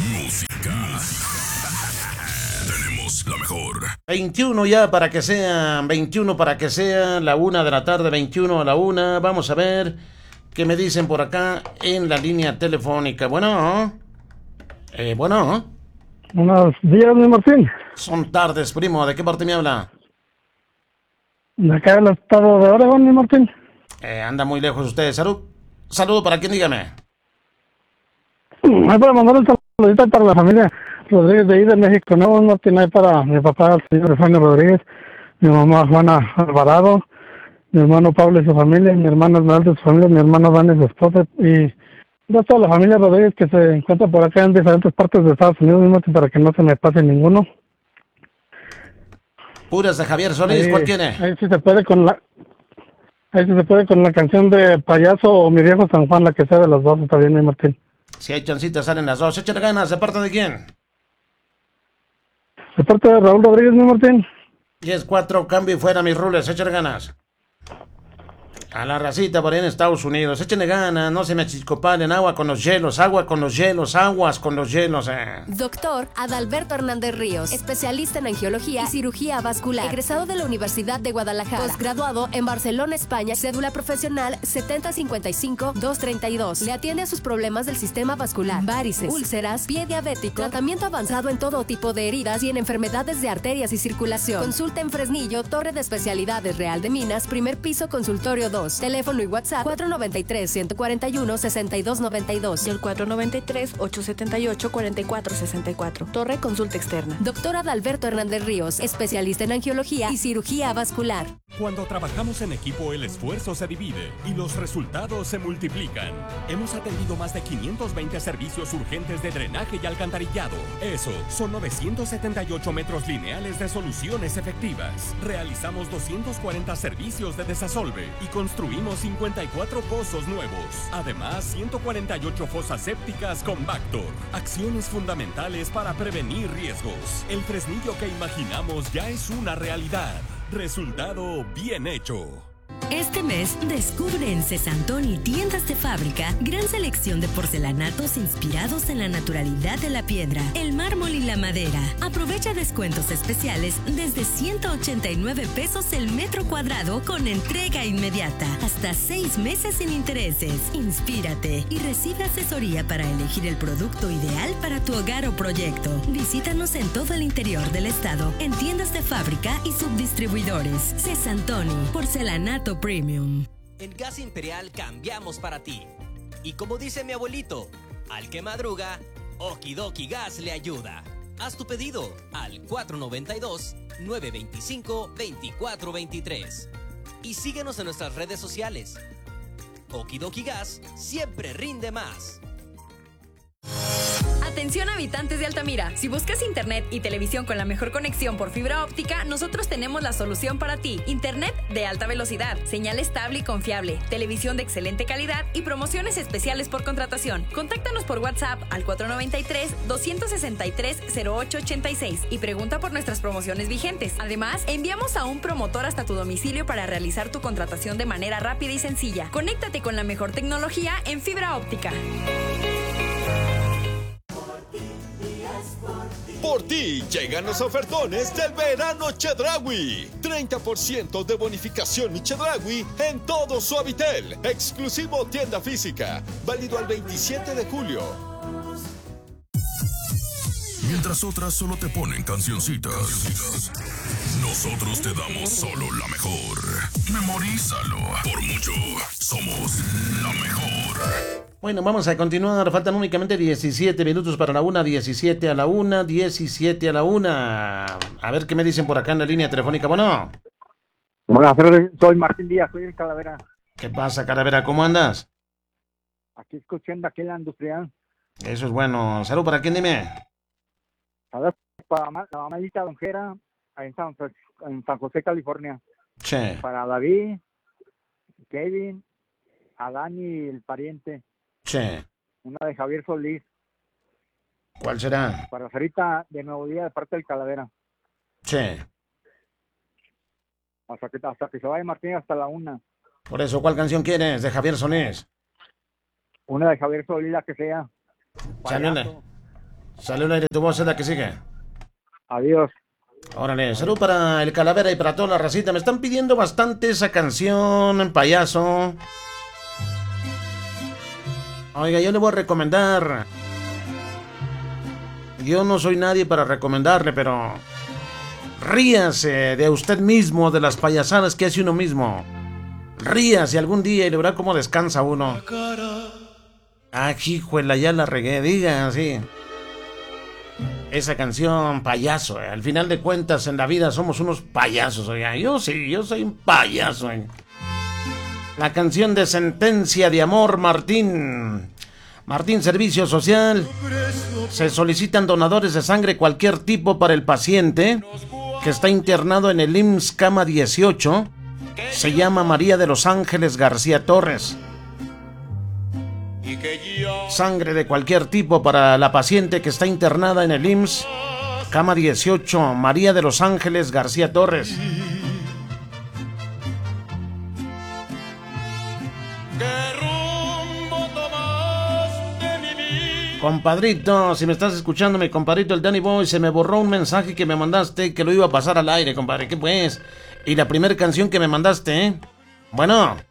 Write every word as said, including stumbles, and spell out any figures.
Música. Tenemos la mejor. veintiuno ya para que sea, veintiuno para que sea la una de la tarde, veintiuno a la una. Vamos a ver qué me dicen por acá en la línea telefónica. Bueno, eh, bueno. Buenos días, mi Martín. Son tardes, primo. ¿De qué parte me habla? De acá del estado de Oregón, mi Martín. Eh, anda muy lejos usted. Salud. Saludo para quién, dígame. Hay para mandar un saludito para la familia Rodríguez de ahí de México, ¿no? Martín, hay para mi papá, el señor Eugenio Rodríguez, mi mamá Juana Alvarado, mi hermano Pablo y su familia, mi hermano Esmeralda y su familia, mi hermano Dani y su esposa, y toda la familia Rodríguez que se encuentra por acá en diferentes partes de Estados Unidos, mi Martín, para que no se me pase ninguno. Puras de Javier Solís, Ahí, ¿cuál tiene? ahí sí se puede con la... Ahí sí se puede con la canción de Payaso o Mi Viejo San Juan, la que sea de los dos, está bien, mi Martín. Si hay chancitas, salen las dos. Échale ganas. ¿De parte de quién? De parte de Raúl Rodríguez, mi Martín. diez cuatro, cambio y fuera mis rules. Échale ganas. A la racita por ahí en Estados Unidos. Échenle ganas, no se me achicopalen. Agua con los hielos, agua con los hielos, aguas con los hielos. Eh. Doctor Adalberto Hernández Ríos, especialista en angiología y cirugía vascular, egresado de la Universidad de Guadalajara, posgraduado en Barcelona, España, cédula profesional setenta cincuenta y cinco doscientos treinta y dos. Le atiende a sus problemas del sistema vascular, varices, úlceras, pie diabético, tratamiento avanzado en todo tipo de heridas y en enfermedades de arterias y circulación. Consulta en Fresnillo, Torre de Especialidades Real de Minas, primer piso, consultorio dos. Teléfono y WhatsApp cuatro nueve tres, uno cuatro uno, seis dos nueve dos y el cuatro nueve tres, ocho siete ocho, cuatro cuatro seis cuatro. Torre Consulta Externa. Doctor Adalberto Hernández Ríos, especialista en angiología y cirugía vascular. Cuando trabajamos en equipo, el esfuerzo se divide y los resultados se multiplican. Hemos atendido más de quinientos veinte servicios urgentes de drenaje y alcantarillado. Eso son novecientos setenta y ocho metros lineales de soluciones efectivas. Realizamos doscientos cuarenta servicios de desasolve y construimos cincuenta y cuatro pozos nuevos. Además, ciento cuarenta y ocho fosas sépticas con Bactor. Acciones fundamentales para prevenir riesgos. El Fresnillo que imaginamos ya es una realidad. Resultado bien hecho. Este mes descubre en Cesantoni Tiendas de Fábrica gran selección de porcelanatos inspirados en la naturalidad de la piedra, el mármol y la madera. Aprovecha descuentos especiales desde ciento ochenta y nueve pesos el metro cuadrado con entrega inmediata, hasta seis meses sin intereses. Inspírate y recibe asesoría para elegir el producto ideal para tu hogar o proyecto. Visítanos en todo el interior del estado, en tiendas de fábrica y subdistribuidores. Cesantoni, porcelanato Premium. En Gas Imperial cambiamos para ti. Y como dice mi abuelito, al que madruga, Okidoki Gas le ayuda. Haz tu pedido al cuatro nueve dos, nueve dos cinco, dos cuatro dos tres. Y síguenos en nuestras redes sociales. Okidoki Gas siempre rinde más. Atención habitantes de Altamira, si buscas internet y televisión con la mejor conexión por fibra óptica, nosotros tenemos la solución para ti. Internet de alta velocidad, señal estable y confiable, televisión de excelente calidad y promociones especiales por contratación. Contáctanos por WhatsApp al cuatro nueve tres, dos seis tres, cero ocho ocho seis y pregunta por nuestras promociones vigentes. Además, enviamos a un promotor hasta tu domicilio para realizar tu contratación de manera rápida y sencilla. Conéctate con la mejor tecnología en fibra óptica. Por ti llegan los ofertones del verano Chedraui. treinta por ciento de bonificación y Chedraui en todo Suavitel. Exclusivo tienda física. Válido al veintisiete de julio. Mientras otras solo te ponen cancioncitas, nosotros te damos solo la mejor. Memorízalo. Por mucho, somos la mejor. Bueno, vamos a continuar. Faltan únicamente diecisiete minutos para la una, diecisiete a la una, diecisiete a la una. A ver qué me dicen por acá en la línea telefónica. Bueno. Hola, soy Martín Díaz, soy el Calavera. ¿Qué pasa, Calavera? ¿Cómo andas? Aquí escuchando aquí en la industrial. Eso es bueno. Salud, ¿para quién? Dime. Saludos para la mamadita Donjera en San, en San José, California. Sí. Para David, Kevin, Adán y el pariente. Sí. Una de Javier Solís. ¿Cuál será? Para Sarita de Nuevo Día de parte del Calavera. Sí. Hasta que, hasta que se vaya Martín hasta la una. Por eso, ¿cuál canción quieres de Javier Solís? Una de Javier Solís, la que sea. Sale una, Sale al aire, tu voz es la que sigue. Adiós. Órale, salud para el Calavera y para toda la racita. Me están pidiendo bastante esa canción, payaso. Oiga, yo le voy a recomendar. Yo no soy nadie para recomendarle, pero ríase de usted mismo, de las payasadas que hace uno mismo. Ríase algún día y le verá cómo descansa uno. Ah, hijuela, ya la regué, diga así. Esa canción, payaso, eh. Al final de cuentas en la vida somos unos payasos, oiga. Yo sí, yo soy un payaso, eh. La canción de Sentencia de Amor, Martín. Martín, Servicio Social. Se solicitan donadores de sangre cualquier tipo para el paciente que está internado en el I M S S Cama dieciocho. Se llama María de los Ángeles García Torres. Sangre de cualquier tipo para la paciente que está internada en el I M S S Cama dieciocho, María de los Ángeles García Torres. Compadrito, si me estás escuchando, mi compadrito el Danny Boy, se me borró un mensaje que me mandaste que lo iba a pasar al aire, compadre. ¿Qué pues? Y la primera canción que me mandaste, ¿eh? Bueno.